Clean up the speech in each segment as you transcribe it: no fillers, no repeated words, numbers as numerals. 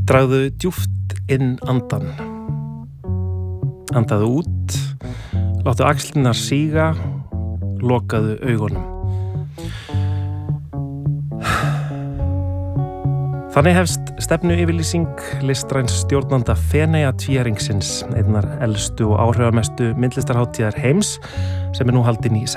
Dragðu djúpt inn andan. Andaðu út, láttu axlirnar síga, lokaðu augunum. Þannig hefst stefnuyfirlýsing listræns stjórnanda Feneyjatvíæringsins, einnar elstu og áhrifamestu myndlistarhátíðar heims, sem nú haldin í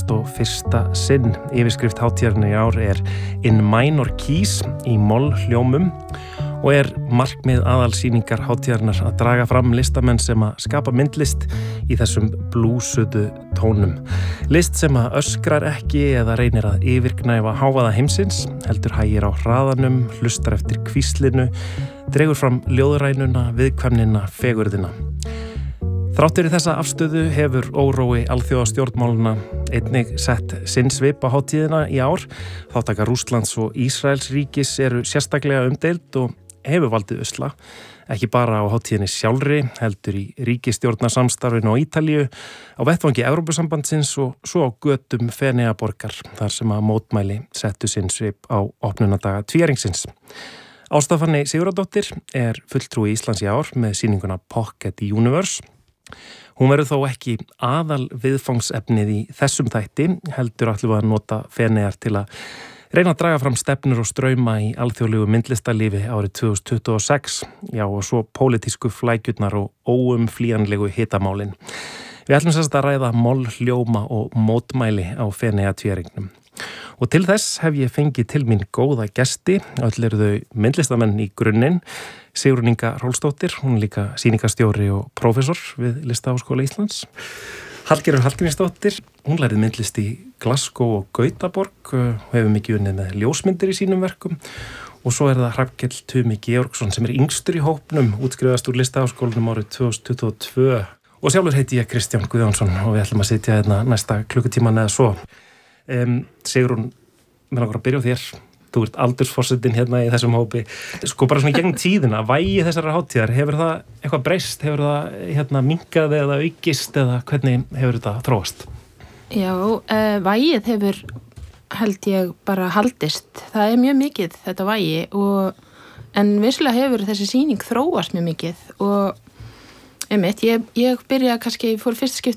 61. sinn. Yfirskrift hátíðarinnar í ár In Minor Keys í moll hljómum og markmið aðalsýningar hátíðarinnar að draga fram listamenn sem að skapa myndlist í þessum blúsuðu tónum. List sem að öskrar ekki eða reynir að yfirgnæfa hávaða heimsins, heldur hægir á hraðanum, hlustar eftir hvíslinu, dregur fram ljóðrænuna, viðkvæmnina, fegurðina. Þráttur í þessa afstöðu hefur órói alþjóðastjórnmáluna einnig sett sinn svip á hátíðina í ár. Þátttaka Rússlands og Ísraels ríkis eru sérstaklega umdeild og hefur valdið usla, ekki bara á hátíðinni sjálfri, heldur í ríkisstjórnarsamstarfinu á Ítalíu, á vettvangi Evrópusambandsins og svo á götum Feneyjaborgar, þar sem að mótmæli settu sinn svip á opnunardaga tvíæringsins. Ásta Fanney Sigurðardóttir fulltrúi Íslands í ár með sýninguna Pocket Universe. Hún verður þó ekki aðal viðfangsefnið í þessum þætti, heldur ætlum við að nota Feneyjar til að reyna að draga fram stefnur og strauma í alþjóðlegu myndlistarlífi árið 2026, já og svo pólitísku flækjurnar og óumflýjanlegu hitamálin. Við ætlum sérst að ræða moll, hljóma og mótmæli á Feneyjatvíæringnum. Og til þess hef ég fengið til mín góða gesti, öll eru þau myndlistamenn í grunninn. Sigrún Inga Rolfsdóttir, hún líka sýningarstjóri og prófessor við Listaháskóla Íslands. Hallgerður Hallgrímsdóttir, hún lærið myndlist í Glasgow og Gautaborg og hefur mikið unnið með ljósmyndir í sínum verkum. Og svo það Hrafnkell Tumi Georgsson sem yngstur í hópnum, útskrifast úr Listaháskólanum árið 2022. Og sjálfur heiti ég Kristján Guðjónsson og við ætlum að sitja hérna næsta klukkutíman eða svo. Sigrún, mér langar að byrja á þér. Þú ert aldursforsetinn hérna í þessum hópi. Sko bara svona gegn tíðina, vægi þessara hátíðar, hefur það eitthvað breyst? Hefur það minnkað eða aukist eða hvernig hefur þetta þróast? Já, vægið hefur held ég bara haldist. Það mjög mikið þetta vægi en vissulega hefur þessi sýning þróast mjög mikið og ég fór fyrst skipti